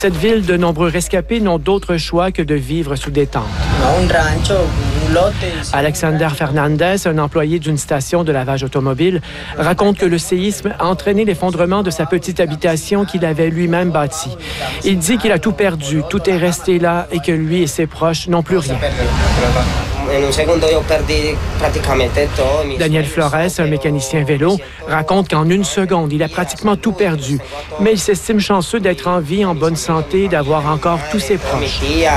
Cette ville, de nombreux rescapés n'ont d'autre choix que de vivre sous des tentes. Alexander Fernandez, un employé d'une station de lavage automobile, raconte que le séisme a entraîné l'effondrement de sa petite habitation qu'il avait lui-même bâtie. Il dit qu'il a tout perdu, tout est resté là et que lui et ses proches n'ont plus rien. Daniel Flores, un mécanicien vélo, raconte qu'en une seconde, il a pratiquement tout perdu. Mais il s'estime chanceux d'être en vie, en bonne santé, d'avoir encore tous ses proches.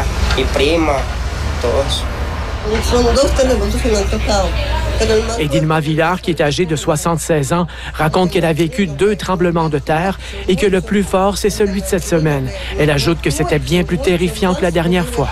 Edilma Villar, qui est âgée de 76 ans, raconte qu'elle a vécu 2 tremblements de terre et que le plus fort, c'est celui de cette semaine. Elle ajoute que c'était bien plus terrifiant que la dernière fois.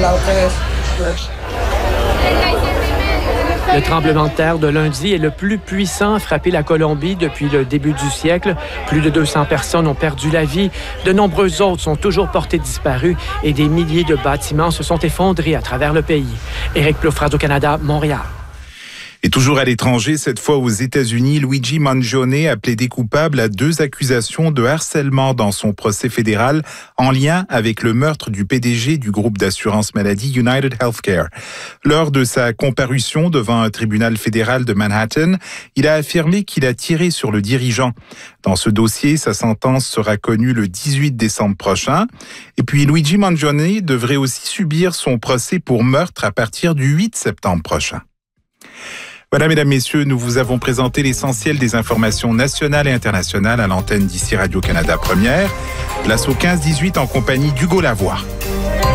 Le tremblement de terre de lundi est le plus puissant à frapper la Colombie depuis le début du siècle. Plus de 200 personnes ont perdu la vie. De nombreux autres sont toujours portés disparus et des milliers de bâtiments se sont effondrés à travers le pays. Éric Plouffe, Radio-Canada, Montréal. Et toujours à l'étranger, cette fois aux États-Unis, Luigi Mangione a plaidé coupable à 2 accusations de harcèlement dans son procès fédéral en lien avec le meurtre du PDG du groupe d'assurance maladie United Healthcare. Lors de sa comparution devant un tribunal fédéral de Manhattan, il a affirmé qu'il a tiré sur le dirigeant. Dans ce dossier, sa sentence sera connue le 18 décembre prochain. Et puis Luigi Mangione devrait aussi subir son procès pour meurtre à partir du 8 septembre prochain. Voilà, mesdames, messieurs, nous vous avons présenté l'essentiel des informations nationales et internationales à l'antenne d'ici Radio-Canada Première. Place au 15-18 en compagnie d'Hugo Lavoie.